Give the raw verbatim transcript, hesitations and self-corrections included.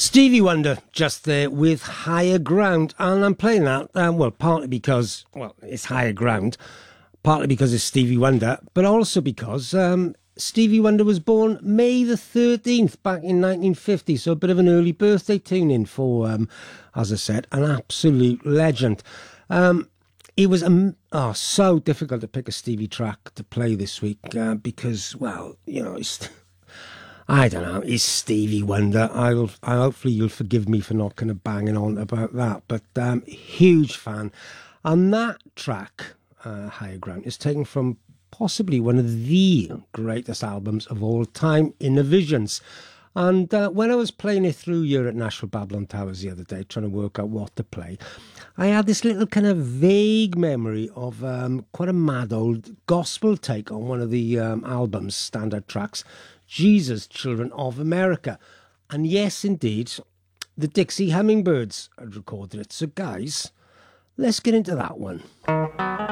Stevie Wonder just there with Higher Ground, and I'm playing that, um, well, partly because, well, it's Higher Ground, partly because it's Stevie Wonder, but also because um, Stevie Wonder was born May the thirteenth back in nineteen fifty, so a bit of an early birthday tune in for, um, as I said, an absolute legend. Um, it was um, oh, so difficult to pick a Stevie track to play this week uh, because, well, you know, it's... I don't know, it's Stevie Wonder. I'll, I hopefully you'll forgive me for not kind of banging on about that, but um, huge fan. And that track, uh, Higher Ground, is taken from possibly one of the greatest albums of all time, Innervisions. And uh, when I was playing it through here at Nashville Babylon Towers the other day, trying to work out what to play, I had this little kind of vague memory of um, quite a mad old gospel take on one of the um, album's standard tracks, Jesus, Children of America. And yes, indeed, the Dixie Hummingbirds had recorded it. So guys, let's get into that one.